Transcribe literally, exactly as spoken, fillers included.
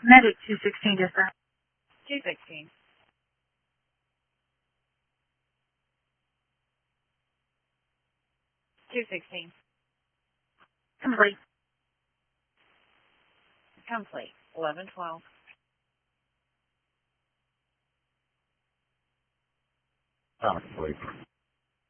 Medic two sixteen dispatch. two sixteen. two sixteen. Complete. Complete. eleven twelve. Complete.